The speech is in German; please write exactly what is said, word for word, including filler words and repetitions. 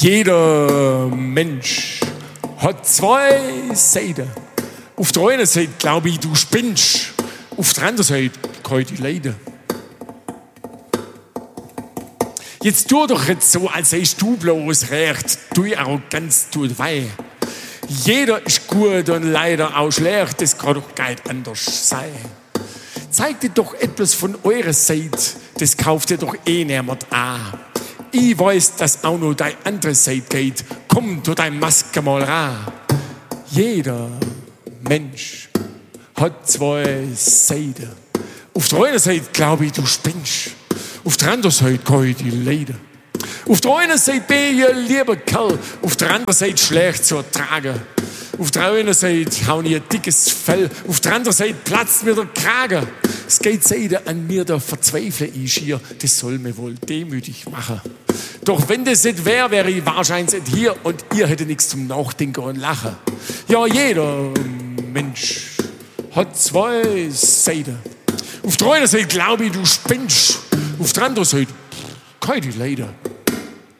Jeder Mensch hat zwei Seiten. Auf der einen Seite glaube ich, du spinnst. Auf der anderen Seite kann ich dich leiden. Jetzt tu doch jetzt so, als seist du bloß recht. Tue Arroganz tut weh. Jeder ist gut und leider auch schlecht. Das kann doch gar nicht anders sein. Zeigt dir doch etwas von eurer Seite. Das kauft ihr doch eh niemand an. Ich weiß, dass auch noch deine andere Seite geht. Komm, tu deine Maske mal ran. Jeder Mensch hat zwei Seiten. Auf der einen Seite glaube ich, du spinnst. Auf der anderen Seite kann ich dich leiden. Auf der einen Seite bin ich ein lieber Kerl. Auf der anderen Seite schlecht zu ertragen. Auf der einen Seite habe ich ein dickes Fell. Auf der anderen Seite platzt mir der Kragen. Es geht Seite an mir, da verzweifle ich hier. Das soll mir wohl demütig machen. Doch wenn das nicht wäre, wäre ich wahrscheinlich nicht hier und ihr hättet nichts zum Nachdenken und Lachen. Ja, jeder Mensch hat zwei Seiten. Auf der einen Seite glaube ich, du spinnst. Auf der anderen Seite kann ich dich leiden.